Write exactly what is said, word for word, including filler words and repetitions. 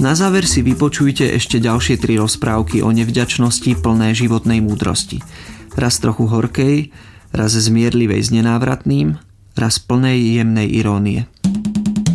Na záver si vypočujte ešte ďalšie tri rozprávky o nevďačnosti plné životnej múdrosti. Raz trochu horkej, raz zmierlivej s nenávratným, raz plnej jemnej irónie.